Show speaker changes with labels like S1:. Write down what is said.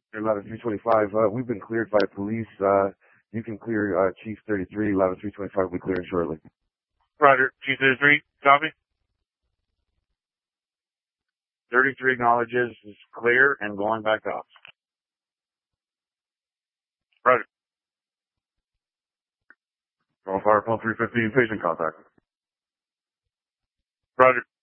S1: Ladder 325, we've been cleared by police. You can clear Chief 33, Ladder 325 will be clearing shortly.
S2: Roger. Chief 33, copy.
S3: 33 acknowledges is clear and going back up.
S2: Roger.
S1: All fire pump 315, patient contact.
S2: Roger.